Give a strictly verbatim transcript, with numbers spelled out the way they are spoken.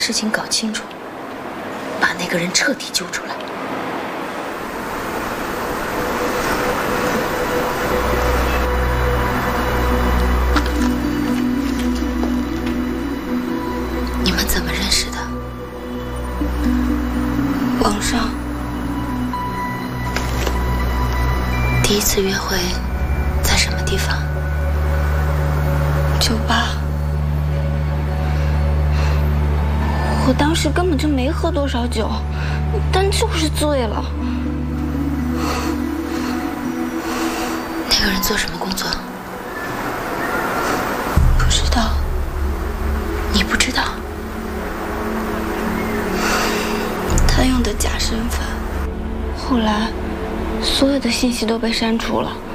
事情搞清楚，把那个人彻底揪出来。你们怎么认识的？ 网上。 第一次约会在什么地方？ 酒吧。我当时根本就没喝多少酒，但就是醉了。 那个人做什么工作？ 不知道。 你不知道？ 他用的假身份，后来所有的信息都被删除了。